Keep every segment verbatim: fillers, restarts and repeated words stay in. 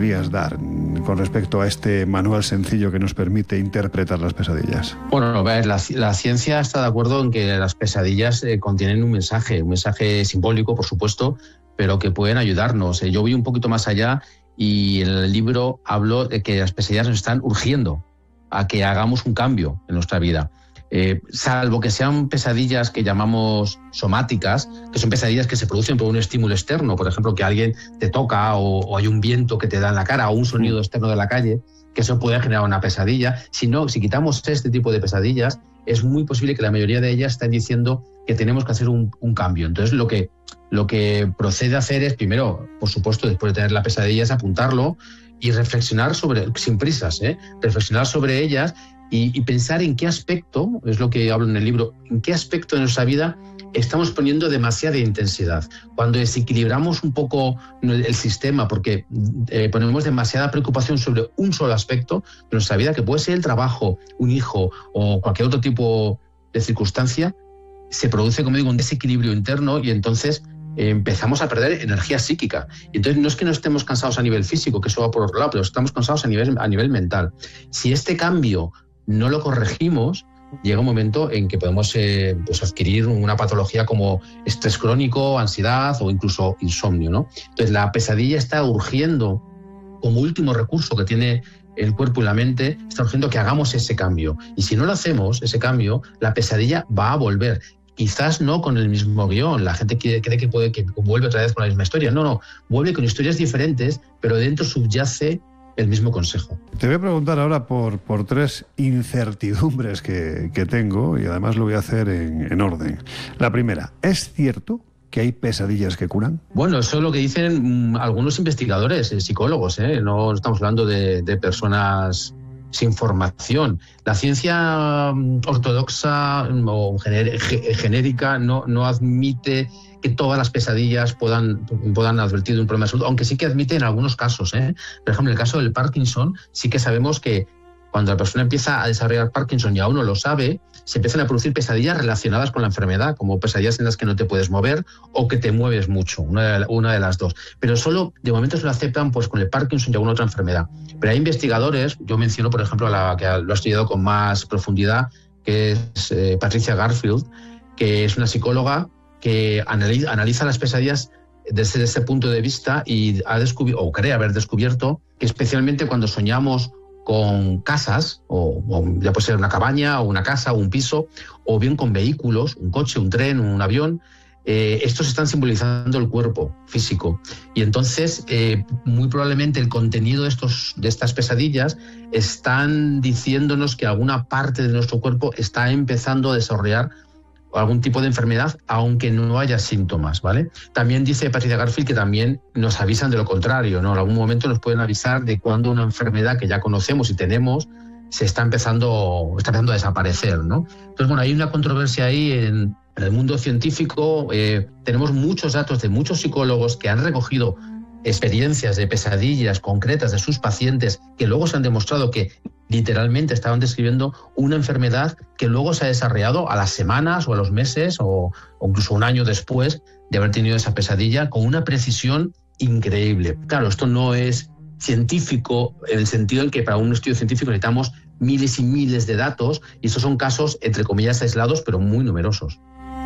podrías dar con respecto a este manual sencillo que nos permite interpretar las pesadillas? Bueno, la, la ciencia está de acuerdo en que las pesadillas eh, contienen un mensaje, un mensaje simbólico, por supuesto, pero que pueden ayudarnos. Yo voy un poquito más allá y en el libro hablo de que las pesadillas nos están urgiendo a que hagamos un cambio en nuestra vida. Eh, salvo que sean pesadillas que llamamos somáticas, que son pesadillas que se producen por un estímulo externo, por ejemplo, que alguien te toca o, o hay un viento que te da en la cara o un sonido externo de la calle, que eso puede generar una pesadilla. Si no, si quitamos este tipo de pesadillas, es muy posible que la mayoría de ellas estén diciendo que tenemos que hacer un, un cambio. Entonces, lo que, lo que procede a hacer es, primero, por supuesto, después de tener la pesadilla, es apuntarlo y reflexionar sobre, sin prisas, ¿eh? reflexionar sobre ellas y, y pensar en qué aspecto, es lo que hablo en el libro, en qué aspecto de nuestra vida estamos poniendo demasiada intensidad. Cuando desequilibramos un poco el sistema, porque eh, ponemos demasiada preocupación sobre un solo aspecto de nuestra vida, que puede ser el trabajo, un hijo o cualquier otro tipo de circunstancia, se produce, como digo, un desequilibrio interno y entonces eh, empezamos a perder energía psíquica. Y entonces no es que no estemos cansados a nivel físico, que eso va por otro lado, pero estamos cansados a nivel, a nivel mental. Si este cambio no lo corregimos, llega un momento en que podemos eh, pues adquirir una patología como estrés crónico, ansiedad o incluso insomnio, ¿no? Entonces la pesadilla está urgiendo, como último recurso que tiene el cuerpo y la mente, está urgiendo que hagamos ese cambio. Y si no lo hacemos, ese cambio, la pesadilla va a volver. Quizás no con el mismo guión, la gente cree que puede que vuelve otra vez con la misma historia. No, no, vuelve con historias diferentes, pero dentro subyace el mismo consejo. Te voy a preguntar ahora por, por tres incertidumbres que, que tengo y además lo voy a hacer en, en orden. La primera, ¿es cierto que hay pesadillas que curan? Bueno, eso es lo que dicen mmm, algunos investigadores, eh, psicólogos, ¿eh? No estamos hablando de, de personas sin formación. La ciencia ortodoxa o gener, genérica no, no admite que todas las pesadillas puedan, puedan advertir de un problema de salud, aunque sí que admite en algunos casos, ¿eh? Por ejemplo, en el caso del Parkinson, sí que sabemos que cuando la persona empieza a desarrollar Parkinson y aún no lo sabe, se empiezan a producir pesadillas relacionadas con la enfermedad, como pesadillas en las que no te puedes mover o que te mueves mucho, una de, una de las dos. Pero solo, de momento, se lo aceptan pues, con el Parkinson y alguna otra enfermedad. Pero hay investigadores, yo menciono, por ejemplo, a la que lo ha estudiado con más profundidad, que es eh, Patricia Garfield, que es una psicóloga que analiza, analiza las pesadillas desde ese punto de vista y ha descubierto, o cree haber descubierto, que especialmente cuando soñamos con casas, o, o ya puede ser una cabaña, o una casa, o un piso, o bien con vehículos, un coche, un tren, un avión, eh, estos están simbolizando el cuerpo físico. Y entonces, eh, muy probablemente el contenido de, estos, de estas pesadillas están diciéndonos que alguna parte de nuestro cuerpo está empezando a desarrollar algún tipo de enfermedad, aunque no haya síntomas, ¿vale? También dice Patricia Garfield que también nos avisan de lo contrario, ¿no? En algún momento nos pueden avisar de cuando una enfermedad que ya conocemos y tenemos se está empezando, está empezando a desaparecer, ¿no? Entonces, bueno, hay una controversia ahí en, en el mundo científico. Eh, tenemos muchos datos de muchos psicólogos que han recogido experiencias de pesadillas concretas de sus pacientes que luego se han demostrado que literalmente estaban describiendo una enfermedad que luego se ha desarrollado a las semanas o a los meses o, o incluso un año después de haber tenido esa pesadilla con una precisión increíble. Claro, esto no es científico en el sentido en que para un estudio científico necesitamos miles y miles de datos y estos son casos, entre comillas, aislados, pero muy numerosos.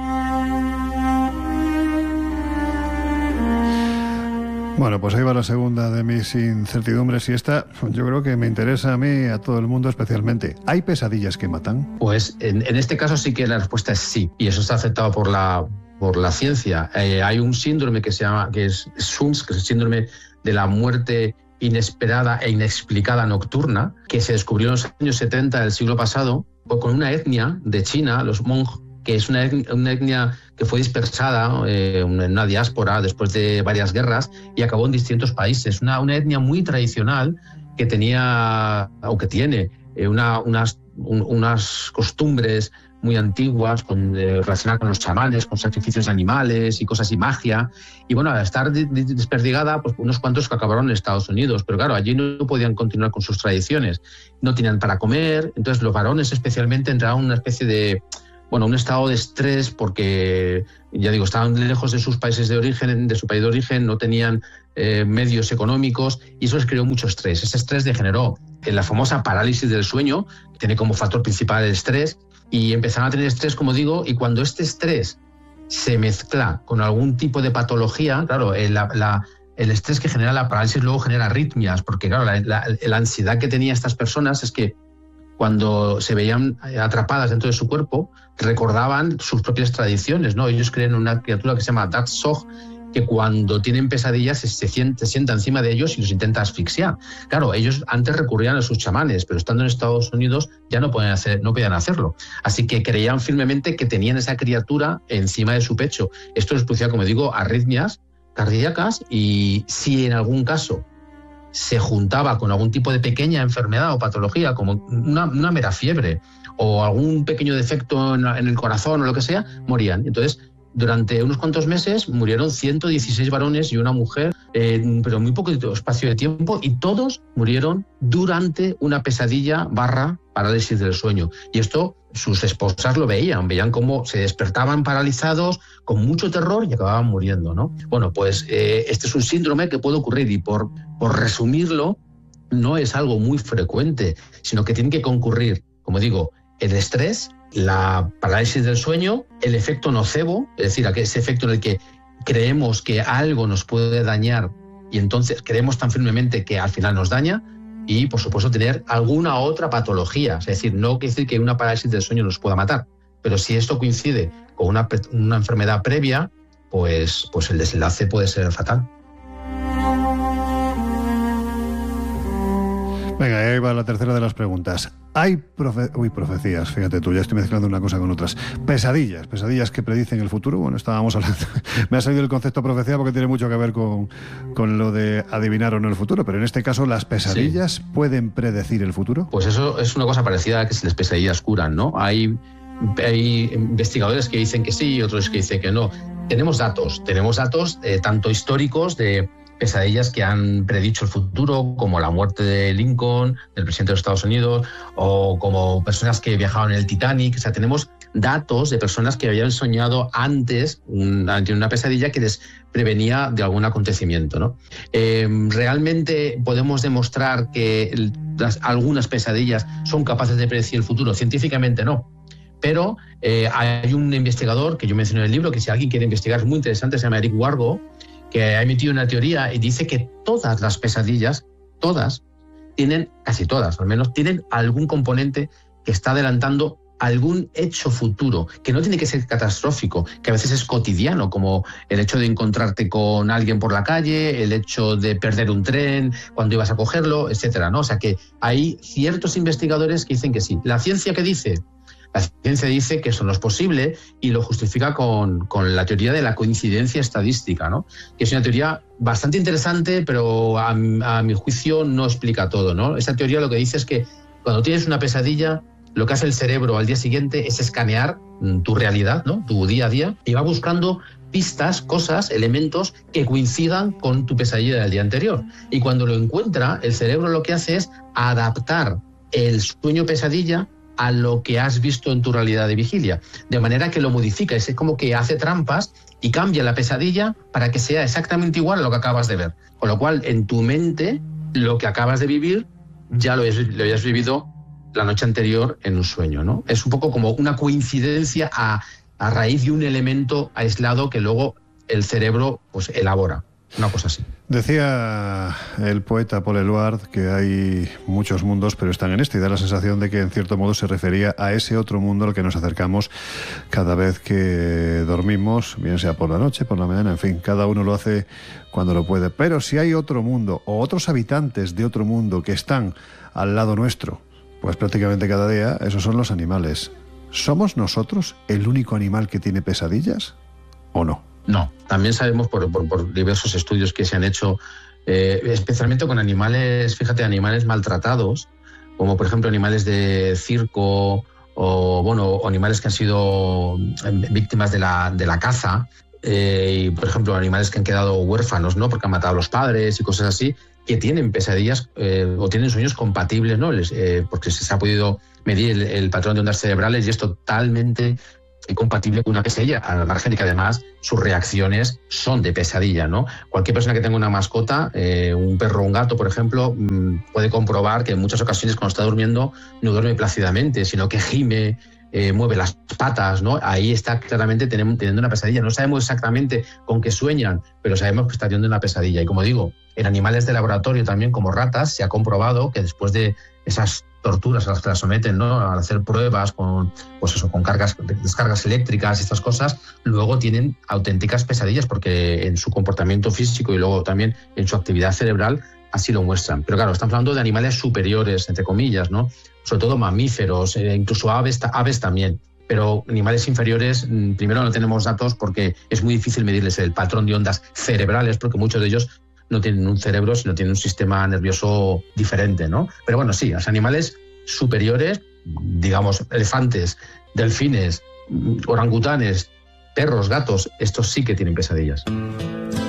Bueno, pues ahí va la segunda de mis incertidumbres y esta yo creo que me interesa a mí, a todo el mundo especialmente. ¿Hay pesadillas que matan? Pues en, en este caso sí que la respuesta es sí, y eso está aceptado por la, por la ciencia. Eh, hay un síndrome que se llama, que es S U M S, que es el síndrome de la muerte inesperada e inexplicada nocturna, que se descubrió en los años setenta del siglo pasado pues con una etnia de China, los Hmong, que es una etnia, una etnia que fue dispersada eh, en una diáspora después de varias guerras y acabó en distintos países. Una, una etnia muy tradicional que tenía, o que tiene, eh, una, unas, un, unas costumbres muy antiguas con, eh, relacionadas con los chamanes, con sacrificios de animales y cosas y magia. Y bueno, al estar desperdigada, pues unos cuantos que acabaron en Estados Unidos. Pero claro, allí no podían continuar con sus tradiciones. No tenían para comer, entonces los varones especialmente entraron en una especie de bueno, un estado de estrés porque, ya digo, estaban lejos de sus países de origen, de su país de origen, no tenían eh, medios económicos y eso les creó mucho estrés. Ese estrés degeneró en la famosa parálisis del sueño, que tiene como factor principal el estrés, y empezaron a tener estrés, como digo, y cuando este estrés se mezcla con algún tipo de patología, claro, la, la, el estrés que genera la parálisis luego genera arritmias, porque claro, la, la, la ansiedad que tenían estas personas es que cuando se veían atrapadas dentro de su cuerpo, recordaban sus propias tradiciones, ¿no? Ellos creen en una criatura que se llama Datsog, que cuando tienen pesadillas se, se, sienta, se sienta encima de ellos y los intenta asfixiar. Claro, ellos antes recurrían a sus chamanes, pero estando en Estados Unidos ya no podían, hacer, no podían hacerlo. Así que creían firmemente que tenían esa criatura encima de su pecho. Esto les producía, como digo, arritmias cardíacas, y si en algún caso se juntaba con algún tipo de pequeña enfermedad o patología, como una, una mera fiebre o algún pequeño defecto en, en el corazón o lo que sea, morían. Entonces, durante unos cuantos meses murieron ciento dieciséis varones y una mujer, eh, pero muy poco espacio de tiempo, y todos murieron durante una pesadilla barra parálisis del sueño. Y esto sus esposas lo veían, veían cómo se despertaban paralizados, con mucho terror, y acababan muriendo, ¿no? Bueno, pues eh, este es un síndrome que puede ocurrir, y por, por resumirlo, no es algo muy frecuente, sino que tiene que concurrir, como digo, el estrés, la parálisis del sueño, el efecto nocebo, es decir, ese efecto en el que creemos que algo nos puede dañar y entonces creemos tan firmemente que al final nos daña, y por supuesto tener alguna otra patología. Es decir, no quiere decir que una parálisis del sueño nos pueda matar, pero si esto coincide con una, una enfermedad previa, pues, pues el desenlace puede ser fatal. Venga, ahí va la tercera de las preguntas. Hay profe Uy, profecías, fíjate tú, ya estoy mezclando una cosa con otras. Pesadillas, pesadillas que predicen el futuro. Bueno, estábamos hablando, me ha salido el concepto profecía porque tiene mucho que ver con, con lo de adivinar o no el futuro, pero en este caso, ¿las pesadillas sí pueden predecir el futuro? Pues eso es una cosa parecida a que si las pesadillas curan, ¿no? Hay, hay investigadores que dicen que sí y otros que dicen que no. Tenemos datos, tenemos datos eh, tanto históricos de pesadillas que han predicho el futuro, como la muerte de Lincoln, del presidente de los Estados Unidos, o como personas que viajaban en el Titanic. O sea, tenemos datos de personas que habían soñado antes una, una pesadilla que les prevenía de algún acontecimiento, ¿no? Eh, ¿Realmente podemos demostrar que las, algunas pesadillas son capaces de predecir el futuro? Científicamente no. Pero eh, hay un investigador que yo mencioné en el libro, que si alguien quiere investigar, es muy interesante, se llama Eric Wargo, que ha emitido una teoría y dice que todas las pesadillas, todas, tienen, casi todas al menos, tienen algún componente que está adelantando algún hecho futuro, que no tiene que ser catastrófico, que a veces es cotidiano, como el hecho de encontrarte con alguien por la calle, el hecho de perder un tren cuando ibas a cogerlo, etcétera, ¿no? O sea que hay ciertos investigadores que dicen que sí. La ciencia, ¿qué dice? La ciencia dice que eso no es posible y lo justifica con, con la teoría de la coincidencia estadística, ¿no? Que es una teoría bastante interesante, pero a, a mi juicio no explica todo, ¿no? Esta teoría lo que dice es que cuando tienes una pesadilla, lo que hace el cerebro al día siguiente es escanear tu realidad, ¿no? Tu día a día, y va buscando pistas, cosas, elementos que coincidan con tu pesadilla del día anterior. Y cuando lo encuentra, el cerebro lo que hace es adaptar el sueño pesadilla a lo que has visto en tu realidad de vigilia, de manera que lo modifica, es como que hace trampas y cambia la pesadilla para que sea exactamente igual a lo que acabas de ver. Con lo cual, en tu mente, lo que acabas de vivir ya lo, es, lo hayas vivido la noche anterior en un sueño, ¿no? Es un poco como una coincidencia a, a raíz de un elemento aislado que luego el cerebro pues elabora. Una cosa así. Decía el poeta Paul Eluard que hay muchos mundos, pero están en este, y da la sensación de que en cierto modo se refería a ese otro mundo al que nos acercamos cada vez que dormimos, bien sea por la noche, por la mañana, en fin, cada uno lo hace cuando lo puede. Pero si hay otro mundo o otros habitantes de otro mundo que están al lado nuestro, pues prácticamente cada día, esos son los animales. ¿Somos nosotros el único animal que tiene pesadillas o no? No, también sabemos por, por, por diversos estudios que se han hecho, eh, especialmente con animales, fíjate, animales maltratados, como por ejemplo animales de circo o bueno, animales que han sido víctimas de la, de la caza, eh, y por ejemplo animales que han quedado huérfanos, ¿no? Porque han matado a los padres y cosas así, que tienen pesadillas eh, o tienen sueños compatibles, ¿no? Les, eh, porque se ha podido medir el, el patrón de ondas cerebrales y es totalmente compatible con una pesadilla, al margen de que además sus reacciones son de pesadilla, ¿no? Cualquier persona que tenga una mascota, eh, un perro o un gato, por ejemplo, mmm, puede comprobar que en muchas ocasiones cuando está durmiendo no duerme plácidamente, sino que gime, eh, mueve las patas, ¿no? Ahí está claramente teniendo, teniendo una pesadilla. No sabemos exactamente con qué sueñan, pero sabemos que está teniendo una pesadilla. Y como digo, en animales de laboratorio también, como ratas, se ha comprobado que después de esas torturas a las que las someten, ¿no? Al hacer pruebas con, pues eso, con cargas, descargas eléctricas y estas cosas, luego tienen auténticas pesadillas porque en su comportamiento físico y luego también en su actividad cerebral así lo muestran. Pero claro, estamos hablando de animales superiores, entre comillas, ¿no? Sobre todo mamíferos, eh, incluso aves, aves también. Pero animales inferiores, primero no tenemos datos porque es muy difícil medirles el patrón de ondas cerebrales, porque muchos de ellos no tienen un cerebro, sino tienen un sistema nervioso diferente, ¿no? Pero bueno, sí, los animales superiores, digamos, elefantes, delfines, orangutanes, perros, gatos, estos sí que tienen pesadillas.